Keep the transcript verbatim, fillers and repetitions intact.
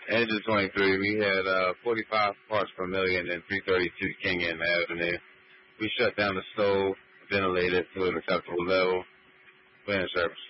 Engine twenty-three, we had uh, forty-five parts per million and three thirty-two Kenyon Avenue. We shut down the stove, ventilated to an acceptable level. We're in service.